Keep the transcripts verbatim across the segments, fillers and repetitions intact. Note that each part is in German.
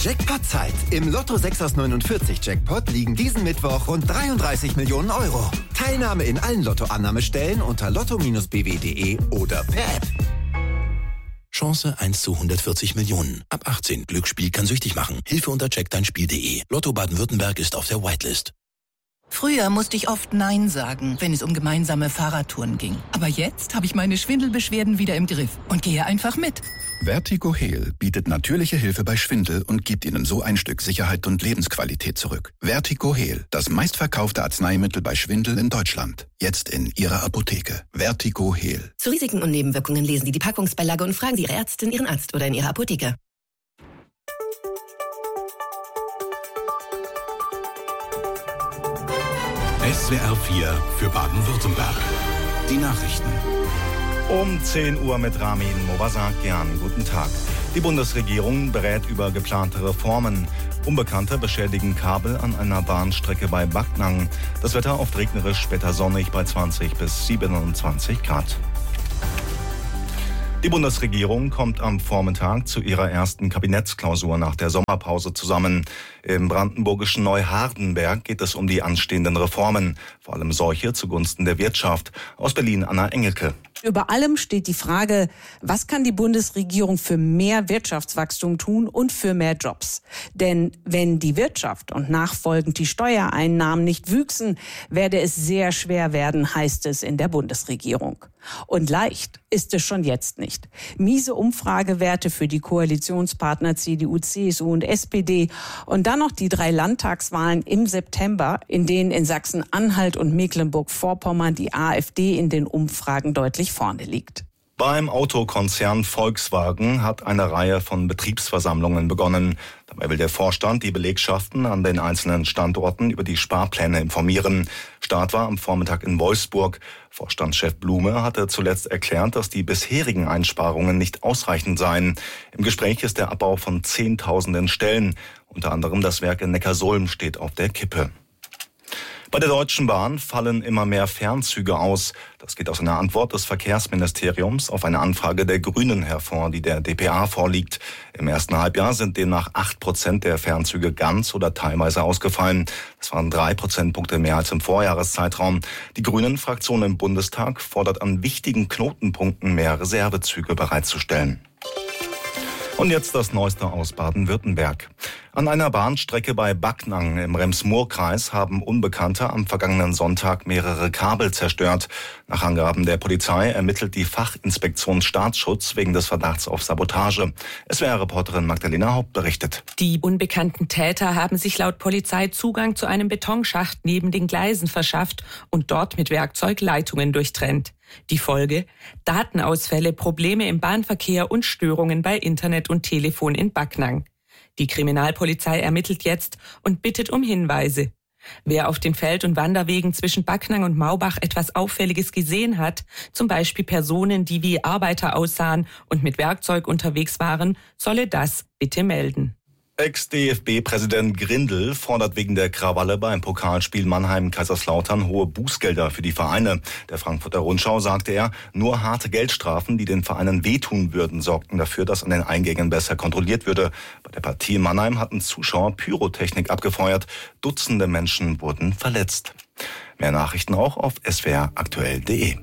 Jackpot-Zeit. Im Lotto sechs aus neunundvierzig Jackpot liegen diesen Mittwoch rund dreiunddreißig Millionen Euro. Teilnahme in allen Lottoannahmestellen unter lotto Bindestrich b w punkt d e oder per App. Chance eins zu hundertvierzig Millionen. Ab achtzehn. Glücksspiel kann süchtig machen. Hilfe unter check dein spiel punkt d e. Lotto Baden-Württemberg ist auf der Whitelist. Früher musste ich oft Nein sagen, wenn es um gemeinsame Fahrradtouren ging. Aber jetzt habe ich meine Schwindelbeschwerden wieder im Griff und gehe einfach mit. Vertigo Heal bietet natürliche Hilfe bei Schwindel und gibt Ihnen so ein Stück Sicherheit und Lebensqualität zurück. Vertigo Heal, das meistverkaufte Arzneimittel bei Schwindel in Deutschland. Jetzt in Ihrer Apotheke. Vertigo Heal. Zu Risiken und Nebenwirkungen lesen Sie die Packungsbeilage und fragen Sie Ihre Ärztin, Ihren Arzt oder in Ihrer Apotheke. S W R vier für Baden-Württemberg. Die Nachrichten. Um zehn Uhr mit Ramin Mobasakian. Guten Tag. Die Bundesregierung berät über geplante Reformen. Unbekannte beschädigen Kabel an einer Bahnstrecke bei Backnang. Das Wetter oft regnerisch, später sonnig bei zwanzig bis siebenundzwanzig Grad. Die Bundesregierung kommt am Vormittag zu ihrer ersten Kabinettsklausur nach der Sommerpause zusammen. Im brandenburgischen Neuhardenberg geht es um die anstehenden Reformen, vor allem solche zugunsten der Wirtschaft. Aus Berlin Anna Engelke. Über allem steht die Frage, was kann die Bundesregierung für mehr Wirtschaftswachstum tun und für mehr Jobs? Denn wenn die Wirtschaft und nachfolgend die Steuereinnahmen nicht wüchsen, werde es sehr schwer werden, heißt es in der Bundesregierung. Und leicht ist es schon jetzt nicht. Miese Umfragewerte für die Koalitionspartner C D U, C S U und S P D und dann noch die drei Landtagswahlen im September, in denen in Sachsen-Anhalt und Mecklenburg-Vorpommern die AfD in den Umfragen deutlich vorne liegt. Beim Autokonzern Volkswagen hat eine Reihe von Betriebsversammlungen begonnen. Dabei will der Vorstand die Belegschaften an den einzelnen Standorten über die Sparpläne informieren. Start war am Vormittag in Wolfsburg. Vorstandschef Blume hatte zuletzt erklärt, dass die bisherigen Einsparungen nicht ausreichend seien. Im Gespräch ist der Abbau von Zehntausenden Stellen. Unter anderem das Werk in Neckarsulm steht auf der Kippe. Bei der Deutschen Bahn fallen immer mehr Fernzüge aus. Das geht aus einer Antwort des Verkehrsministeriums auf eine Anfrage der Grünen hervor, die der D P A vorliegt. Im ersten Halbjahr sind demnach acht Prozent der Fernzüge ganz oder teilweise ausgefallen. Das waren drei Prozentpunkte mehr als im Vorjahreszeitraum. Die Grünen-Fraktion im Bundestag fordert an wichtigen Knotenpunkten mehr Reservezüge bereitzustellen. Und jetzt das Neueste aus Baden-Württemberg. An einer Bahnstrecke bei Backnang im Rems-Murr-Kreis haben Unbekannte am vergangenen Sonntag mehrere Kabel zerstört. Nach Angaben der Polizei ermittelt die Fachinspektion Staatsschutz wegen des Verdachts auf Sabotage. S W R-Reporterin Magdalena Haupt berichtet. Die unbekannten Täter haben sich laut Polizei Zugang zu einem Betonschacht neben den Gleisen verschafft und dort mit Werkzeug Leitungen durchtrennt. Die Folge? Datenausfälle, Probleme im Bahnverkehr und Störungen bei Internet und Telefon in Backnang. Die Kriminalpolizei ermittelt jetzt und bittet um Hinweise. Wer auf den Feld- und Wanderwegen zwischen Backnang und Maubach etwas Auffälliges gesehen hat, zum Beispiel Personen, die wie Arbeiter aussahen und mit Werkzeug unterwegs waren, solle das bitte melden. Ex-D F B-Präsident Grindel fordert wegen der Krawalle beim Pokalspiel Mannheim-Kaiserslautern hohe Bußgelder für die Vereine. Der Frankfurter Rundschau sagte er, nur harte Geldstrafen, die den Vereinen wehtun würden, sorgten dafür, dass an den Eingängen besser kontrolliert würde. Bei der Partie in Mannheim hatten Zuschauer Pyrotechnik abgefeuert. Dutzende Menschen wurden verletzt. Mehr Nachrichten auch auf s w r aktuell punkt d e.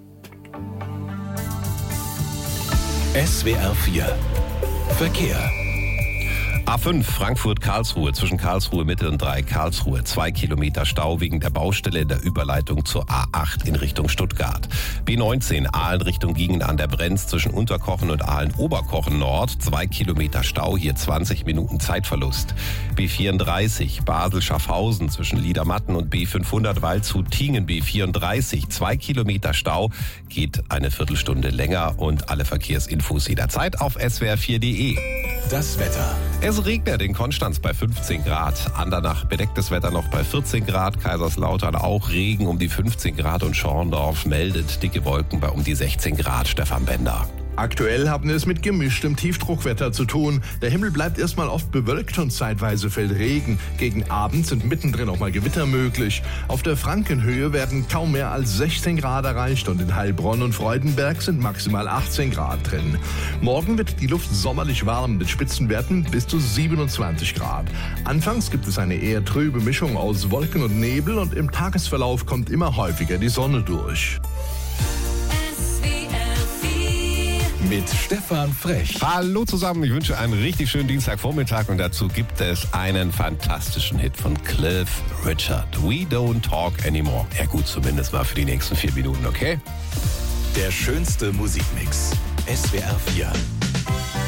S W R vier Verkehr. A fünf Frankfurt-Karlsruhe, zwischen Karlsruhe Mitte und drei Karlsruhe. Zwei Kilometer Stau wegen der Baustelle in der Überleitung zur A acht in Richtung Stuttgart. B neunzehn Aalen Richtung Gingen an der Brenz zwischen Unterkochen und Aalen-Oberkochen Nord. Zwei Kilometer Stau, hier zwanzig Minuten Zeitverlust. B vierunddreißig Basel-Schaffhausen zwischen Liedermatten und B fünfhundert Waldshut-Tingen. B vierunddreißig Zwei Kilometer Stau, geht eine Viertelstunde länger und alle Verkehrsinfos jederzeit auf s w r vier punkt d e. Das Wetter. Es regnet in Konstanz bei fünfzehn Grad. Andernach bedecktes Wetter noch bei vierzehn Grad. Kaiserslautern auch Regen um die fünfzehn Grad und Schorndorf meldet dicke Wolken bei um die sechzehn Grad. Stefan Bender. Aktuell haben wir es mit gemischtem Tiefdruckwetter zu tun. Der Himmel bleibt erstmal oft bewölkt und zeitweise fällt Regen. Gegen Abend sind mittendrin auch mal Gewitter möglich. Auf der Frankenhöhe werden kaum mehr als sechzehn Grad erreicht und in Heilbronn und Freudenberg sind maximal achtzehn Grad drin. Morgen wird die Luft sommerlich warm mit Spitzenwerten bis zu siebenundzwanzig Grad. Anfangs gibt es eine eher trübe Mischung aus Wolken und Nebel und im Tagesverlauf kommt immer häufiger die Sonne durch. Mit Stefan Frech. Hallo zusammen, ich wünsche einen richtig schönen Dienstagvormittag und dazu gibt es einen fantastischen Hit von Cliff Richard. We Don't Talk Anymore. Ja gut, zumindest mal für die nächsten vier Minuten, okay? Der schönste Musikmix. S W R vier.